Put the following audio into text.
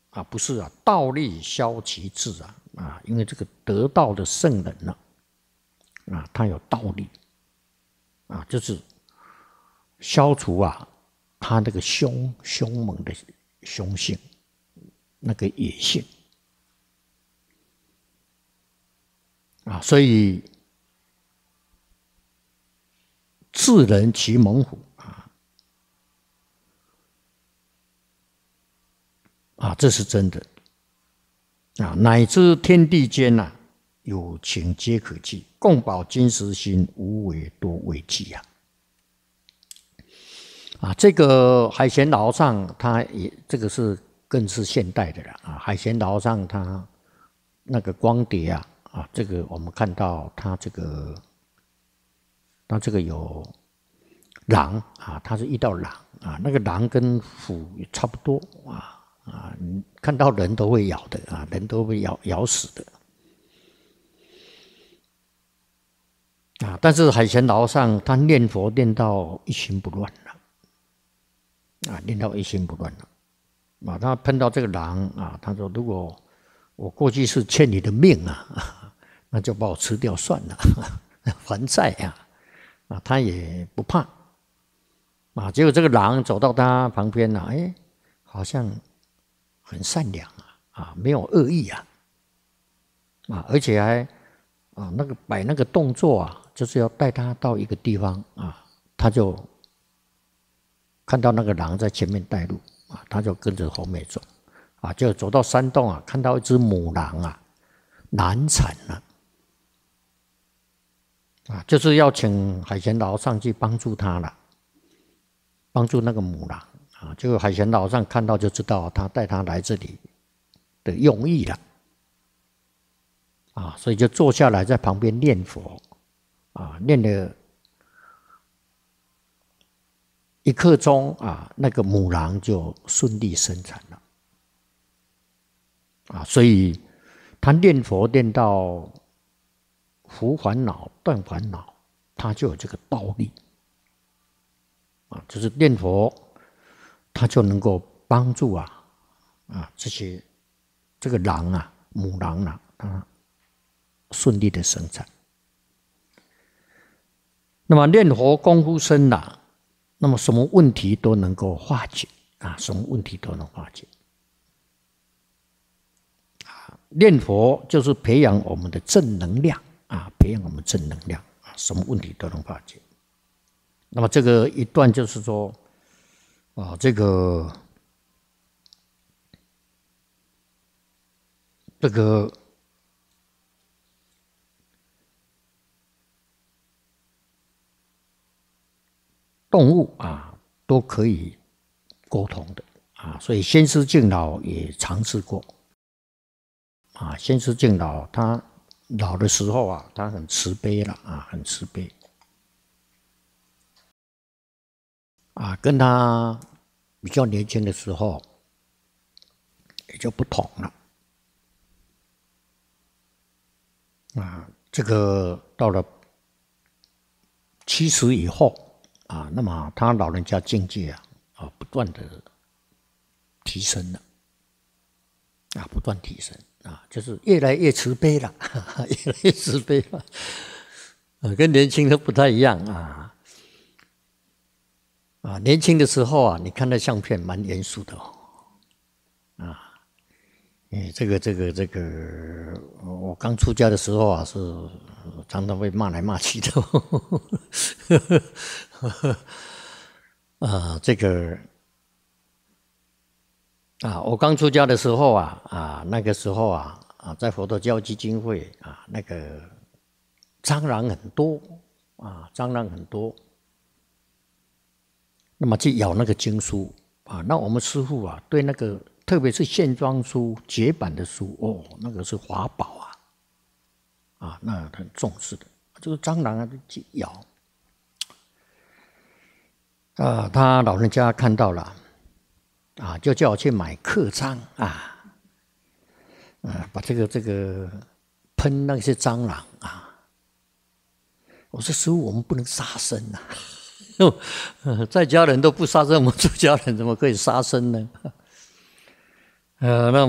不是啊，道力消其志因为这个得道的圣人他有道力就是消除他那个凶猛的凶性，那个野性所以智人其猛虎这是真的乃至天地间有情皆可寄，共保金石心，无为多为计这个海贤老上他也这个是更是现代的了海贤老上他那个光碟这个我们看到他这个有狼他是遇到狼那个狼跟虎也差不多你看到人都会咬的人都会咬死的但是海贤老上他念佛念到一心不乱了念到一心不乱了他碰到这个狼他说如果我过去是欠你的命那就把我吃掉算了还债他也不怕结果这个狼走到他旁边好像很善良没有恶意而且还那个摆那个动作就是要带他到一个地方他就看到那个狼在前面带路他就跟着后面走就走到山洞看到一只母狼难产了就是要请海贤老上去帮助他了，帮助那个母狼结果海贤老上看到就知道他带他来这里的用意了所以就坐下来在旁边念佛念了1刻钟那个母狼就顺利生产了所以他念佛念到除烦恼断烦恼，他就有这个道力就是念佛他就能够帮助这个狼母狼它顺利的生产。那么念佛功夫深那么什么问题都能够化解什么问题都能化解念佛就是培养我们的正能量培养我们正能量什么问题都能化解。那么这个一段就是说这个动物都可以沟通的所以先师敬老也尝试过先师敬老他老的时候他很慈悲了很慈悲跟他比较年轻的时候也就不同了这个到了70以后那么他老人家境界不断的提升了不断提升就是越来越慈悲了越来越慈悲了跟年轻的不太一样年轻的时候你看那相片蛮严肃的这个我刚出家的时候是常常被骂来骂去的这个我刚出家的时候那个时候在佛陀教基金会那个蟑螂很多蟑螂很多，那么去咬那个经书那我们师父对那个特别是线装书绝版的书那个是法宝那很重视的，这个蟑螂去咬他老人家看到了就叫我去买课章把这个喷那些蟑螂我说师父我们不能杀生在家人都不杀生，我们出家人怎么可以杀生呢那